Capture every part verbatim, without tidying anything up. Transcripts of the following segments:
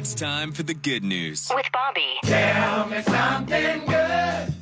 It's time for the good news with Bobby. Tell me something good.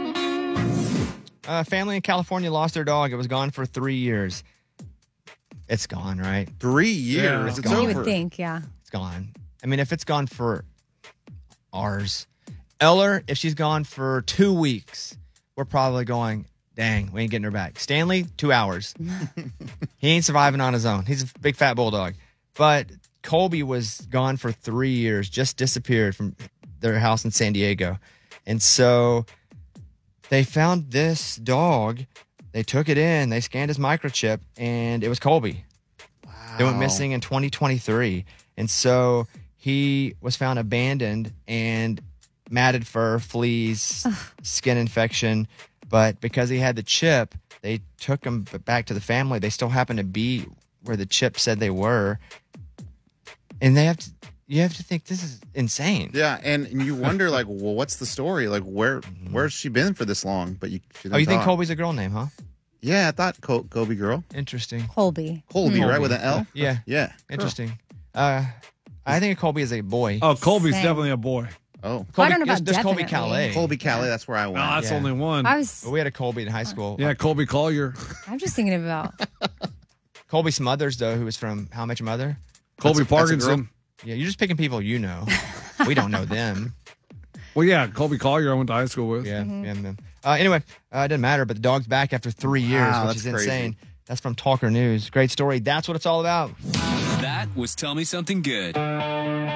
A family in California lost their dog. It was gone for three years. It's gone, right? Three years. Yeah. It's It's gone. over. You would think, yeah. It's gone. I mean, if it's gone for ours, Eller, if she's gone for two weeks, we're probably going, dang, we ain't getting her back. Stanley, two hours. He ain't surviving on his own. He's a big fat bulldog. But Colby was gone for three years, just disappeared from their house in San Diego. And so they found this dog. They took it in. They scanned his microchip, and it was Colby. Wow. They went missing in twenty twenty-three. And so he was found abandoned and matted fur, fleas, skin infection. But because he had the chip, they took him back to the family. They still happen to be where the chip said they were. And they have to, you have to think this is insane. Yeah, and you wonder, like, well, what's the story? Like, where where's she been for this long? But you, she Oh, you think talk. Colby's a girl name, huh? Yeah, I thought Col- Colby girl. Interesting. Colby. Colby, Colby. right, with an L? Yeah. Yeah. Interesting. Uh, I think Colby is a boy. Oh, Colby's Same. definitely a boy. Oh. Colby, I don't know there's, about there's Colby definitely. Calais. Colby Calais, that's where I No, went. that's Yeah. only one. I was, But we had a Colby in high school. Yeah, Colby Collier. I'm just thinking about, Colby Smothers, though, who was from How I Met Your Mother. Colby That's a- that's a girl? Parkinson. Yeah, you're just picking people you know. We don't know them. Well, yeah, Colby Collier I went to high school with. Yeah, yeah. Man. Uh, anyway, uh, it doesn't matter, but the dog's back after three years, Wow, which is that's crazy. insane. That's from Talker News. Great story. That's what it's all about. That was Tell Me Something Good.